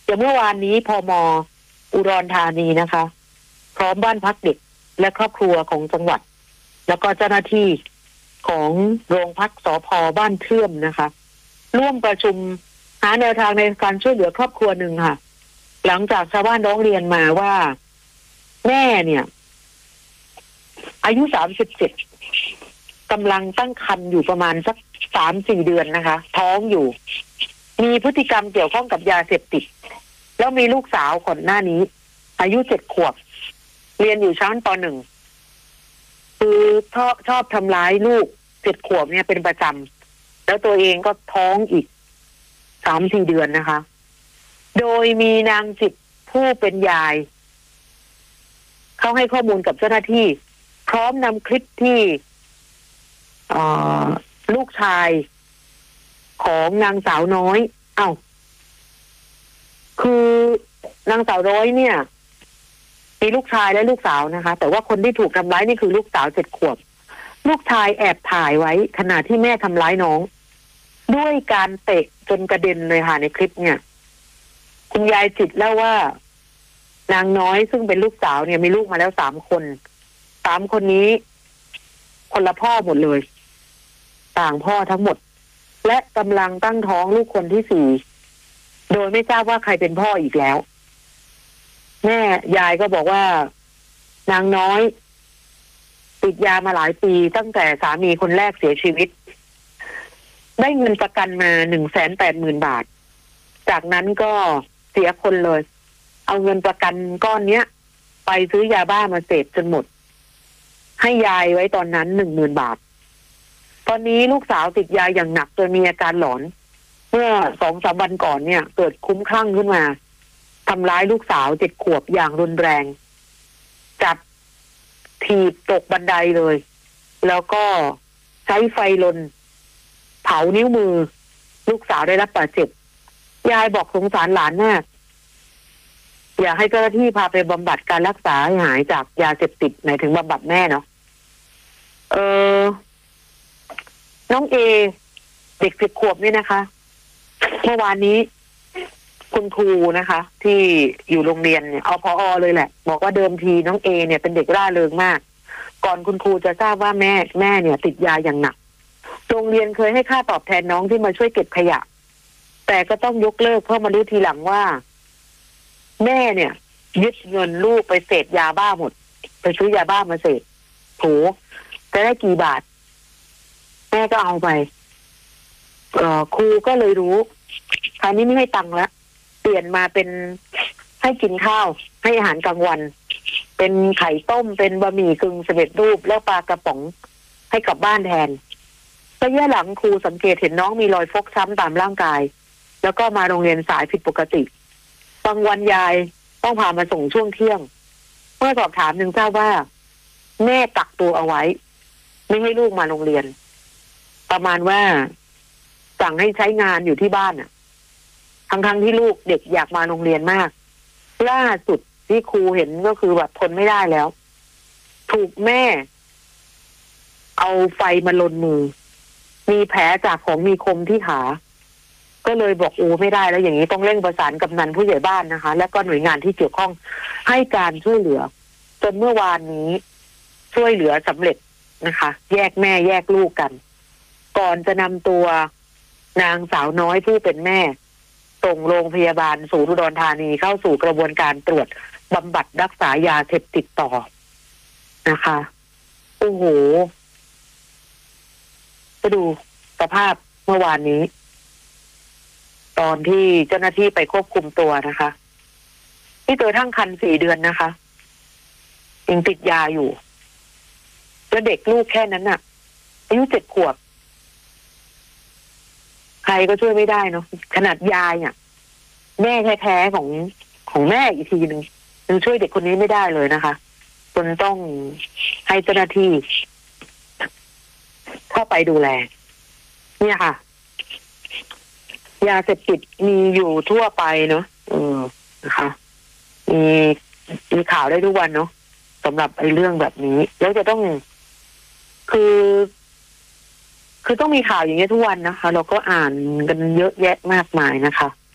อย่างเมื่อวานนี้พม.อุดรธานีนะคะพร้อมบ้านพักเด็กและครอบครัวของจังหวัดแล้วก็เจ้าหน้าที่ของโรงพักสภ.บ้านเทื่อมนะคะร่วมประชุมหาแนวทางในการช่วยเหลือครอบครัวหนึ่งค่ะหลังจากชาวบ้านร้องเรียนมาว่าแม่เนี่ยอายุ37กำลังตั้งครรภ์อยู่ประมาณสัก3-4 เดือนนะคะท้องอยู่มีพฤติกรรมเกี่ยวข้องกับยาเสพติดแล้วมีลูกสาวก่อนหน้านี้อายุ7 ขวบเรียนอยู่ชั้นป .1 คือชอบทำร้ายลูก7 ขวบเนี่ยเป็นประจำแล้วตัวเองก็ท้องอีก3-4 เดือนนะคะโดยมีนางจิตผู้เป็นยายเขาให้ข้อมูลกับเจ้าหน้าที่พร้อมนำคลิปที่ลูกชายของนางสาวน้อยคือนางสาวน้อยเนี่ยมีลูกชายและลูกสาวนะคะแต่ว่าคนที่ถูกทำร้ายนี่คือลูกสาว7 ขวบลูกชายแอบถ่ายไว้ขณะที่แม่ทำร้ายน้องด้วยการเตะจนกระเด็นเลยค่ะในคลิปเนี่ยคุณยายจิตเล่าว่านางน้อยซึ่งเป็นลูกสาวเนี่ยมีลูกมาแล้ว3 คน3 คนนี้คนละพ่อหมดเลยต่างพ่อทั้งหมดและกำลังตั้งท้องลูกคนที่4โดยไม่ทราบว่าใครเป็นพ่ออีกแล้วแม่ยายก็บอกว่านางน้อยติดยามาหลายปีตั้งแต่สามีคนแรกเสียชีวิตได้เงินประกันมา180,000 บาทจากนั้นก็เสียคนเลยเอาเงินประกันก้อนเนี้ยไปซื้อยาบ้ามาเสพจนหมดให้ยายไว้ตอนนั้น10,000 บาทตอนนี้ลูกสาวติดยาอย่างหนักจนมีอาการหลอนเมื่อ 2-3 วันก่อนเนี่ยเกิดคลุ้มคลั่งขึ้นมาทำร้ายลูกสาว7 ขวบอย่างรุนแรงจับถีบตกบันไดเลยแล้วก็ใช้ไฟลนเผานิ้วมือลูกสาวได้รับบาดเจ็บยายบอกสงสารหลานมากอยากให้เจ้าหน้าที่พาไปบำบัดการรักษาให้หายจากยาเสพติดหมายถึงบำบัดแม่เนาะน้องเอเด็ก10 ขวบนี่นะคะเมื่อวานนี้คุณครูนะคะที่อยู่โรงเรียนเนี่ยเอาผอ.เลยแหละบอกว่าเดิมทีน้องเอเนี่ยเป็นเด็กร่าเริงมากก่อนคุณครูจะทราบว่าแม่เนี่ยติดยาอย่างหนักโรงเรียนเคยให้ค่าตอบแทนน้องที่มาช่วยเก็บขยะแต่ก็ต้องยกเลิกเพราะมารู้ทีหลังว่าแม่เนี่ยยึดเงินลูกไปเสพยาบ้าหมดไปซื้อยาบ้ามาเสพโถจะได้กี่บาทแม่ก็เอาไปครูก็เลยรู้คราวนี้ไม่ให้ตังค์แล้วเปลี่ยนมาเป็นให้กินข้าวให้อาหารกลางวันเป็นไข่ต้มเป็นบะหมี่กึ่งสำเร็จรูปแล้วปลากระป๋องให้กลับบ้านแทนระยะหลังครูสังเกตเห็นน้องมีรอยฟกช้ำตามร่างกายแล้วก็มาโรงเรียนสายผิดปกติบางวันยายต้องพามาส่งช่วงเที่ยงเมื่อสอบถามทราบว่าแม่กักตัวเอาไว้ไม่ให้ลูกมาโรงเรียนประมาณว่าสั่งให้ใช้งานอยู่ที่บ้านทั้งที่ลูกเด็กอยากมาโรงเรียนมากล่าสุดที่ครูเห็นก็คือแบบทนไม่ได้แล้วถูกแม่เอาไฟมาลนมือมีแผลจากของมีคมที่ขาก็เลยบอกไม่ได้แล้วอย่างนี้ต้องเร่งประสานกำนันผู้ใหญ่บ้านนะคะและก็หน่วยงานที่เกี่ยวข้องให้การช่วยเหลือจนเมื่อวานนี้ช่วยเหลือสำเร็จนะคะแยกแม่แยกลูกกันก่อนจะนำตัวนางสาวน้อยผู้เป็นแม่ส่งโรงพยาบาลศูนย์อุดรธานีเข้าสู่กระบวนการตรวจบำบัดรักษายาเสพติดต่อนะคะโอ้โหไปดูสภาพเมื่อวานนี้ตอนที่เจ้าหน้าที่ไปควบคุมตัวนะคะที่เธอทั้งครรภ์4 เดือนนะคะยังติดยาอยู่แล้วเด็กลูกแค่นั้นน่ะอายุ7 ขวบใครก็ช่วยไม่ได้เนาะขนาดยายเนี่ยแม่แท้ๆของแม่อีกทีนึงยังช่วยเด็กคนนี้ไม่ได้เลยนะคะจนต้องให้เจ้าหน้าที่เข้าไปดูแลเนี่ยค่ะยาเสพติดมีอยู่ทั่วไปเนาะนะคะมีข่าวได้ทุกวันเนาะสำหรับไอ้เรื่องแบบนี้แล้วจะต้องคือต้องมีข่าวอย่างเงี้ยทุกวันนะคะเราก็อ่านกันเยอะแยะมากมายนะคะ